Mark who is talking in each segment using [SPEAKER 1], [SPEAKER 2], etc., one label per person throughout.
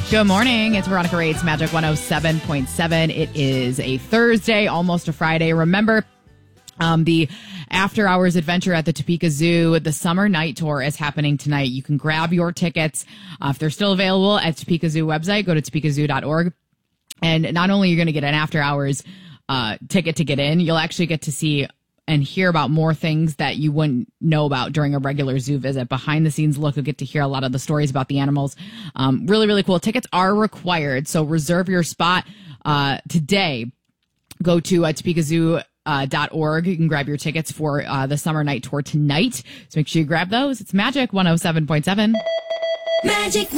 [SPEAKER 1] Good morning. It's Veronica Rates, Magic 107.7. It is a Thursday, almost a Friday. Remember, the after hours adventure at the Topeka Zoo, the summer night tour is happening tonight. You can grab your tickets if they're still available at Topeka Zoo website. Go to topekazoo.org. And not only are you going to get an after hours ticket to get in, you'll actually get to see and hear about more things that you wouldn't know about during a regular zoo visit. Behind the scenes look, you'll get to hear a lot of the stories about the animals. Really, really cool. Tickets are required, so reserve your spot today. Go to topekazoo.org. You can grab your tickets for the summer night tour tonight. So make sure you grab those. It's Magic 107.7.
[SPEAKER 2] Magic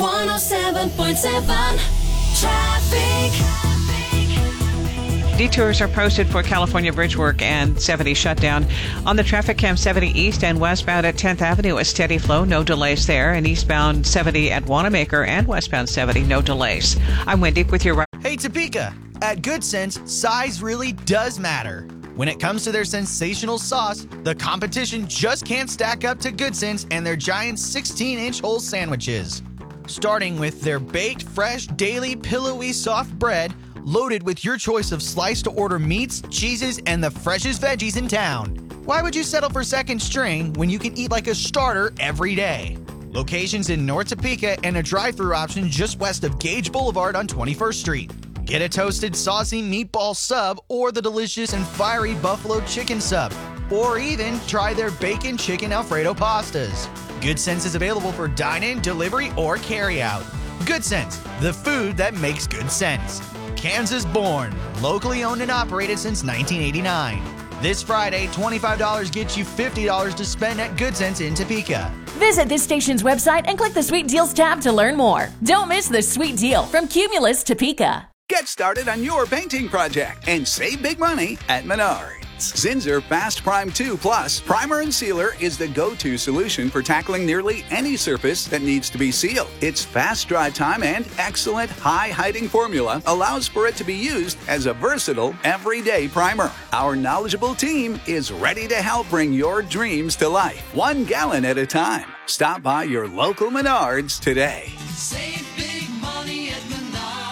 [SPEAKER 2] 107.7. Traffic.
[SPEAKER 3] Detours are posted for California bridge work and 70 shutdown. On the traffic cam, 70 east and westbound at 10th Avenue, a steady flow, no delays there. And eastbound 70 at Wanamaker and westbound 70, no delays. I'm Wendy with your...
[SPEAKER 4] Hey, Topeka! At Good Sense, size really does matter. When it comes to their sensational sauce, the competition just can't stack up to Good Sense and their giant 16-inch whole sandwiches. Starting with their baked, fresh, daily, pillowy, soft bread, loaded with your choice of sliced-to-order meats, cheeses, and the freshest veggies in town. Why would you settle for second string when you can eat like a starter every day? Locations in North Topeka and a drive-thru option just west of Gage Boulevard on 21st Street. Get a toasted, saucy meatball sub or the delicious and fiery buffalo chicken sub. Or even try their bacon chicken Alfredo pastas. Good Sense is available for dine-in, delivery, or carry-out. Good Sense, the food that makes good sense. Kansas born, locally owned and operated since 1989. This Friday, $25 gets you $50 to spend at Good Sense in Topeka.
[SPEAKER 5] Visit this station's website and click the Sweet Deals tab to learn more. Don't miss the sweet deal from Cumulus Topeka.
[SPEAKER 6] Get started on your painting project and save big money at Menards. Zinsser Fast Prime 2 Plus Primer and Sealer is the go-to solution for tackling nearly any surface that needs to be sealed. Its fast dry time and excellent high-hiding formula allows for it to be used as a versatile, everyday primer. Our knowledgeable team is ready to help bring your dreams to life, 1 gallon at a time. Stop by your local Menards today.
[SPEAKER 2] Save big money at Menards.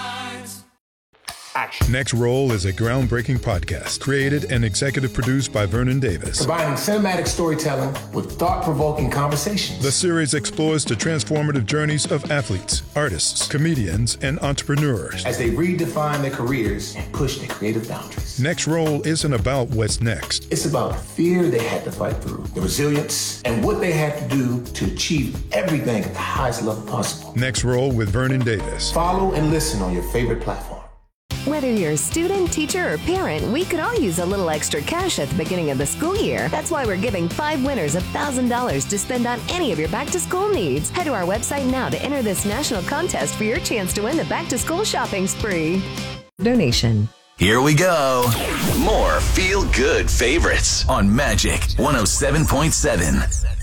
[SPEAKER 7] Next Roll is a groundbreaking podcast created and executive produced by Vernon Davis.
[SPEAKER 8] Combining cinematic storytelling with thought-provoking conversations.
[SPEAKER 7] The series explores the transformative journeys of athletes, artists, comedians, and entrepreneurs
[SPEAKER 8] as they redefine their careers and push their creative boundaries.
[SPEAKER 7] Next Roll isn't about what's next.
[SPEAKER 8] It's about the fear they had to fight through, the resilience, and what they had to do to achieve everything at the highest level possible.
[SPEAKER 7] Next Roll with Vernon Davis.
[SPEAKER 8] Follow and listen on your favorite platform.
[SPEAKER 9] Whether you're a student, teacher, or parent, we could all use a little extra cash at the beginning of the school year. That's why we're giving 5 winners $1,000 to spend on any of your back-to-school needs. Head to our website now to enter this national contest for your chance to win the back-to-school shopping spree. Donation.
[SPEAKER 10] Here we go. More feel-good favorites on Magic 107.7.